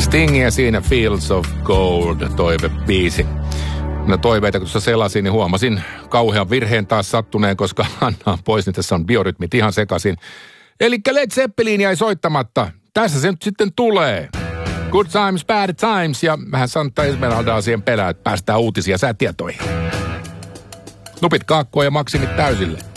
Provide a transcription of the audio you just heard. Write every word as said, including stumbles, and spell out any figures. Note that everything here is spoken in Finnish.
Stingia siinä Fields of Gold toivebiisi. No toiveita, kun tuossa selasin, niin huomasin kauhean virheen taas sattuneen, koska Anna on pois, niin tässä on biorytmit ihan sekaisin. Elikkä Led Zeppelin jäi soittamatta. Tässä se nyt sitten tulee. Good times, bad times ja vähän Santa Esmeraldaa siihen perään, että päästään uutisia säätietoihin. Nupit kaakkua ja maksimit täysille.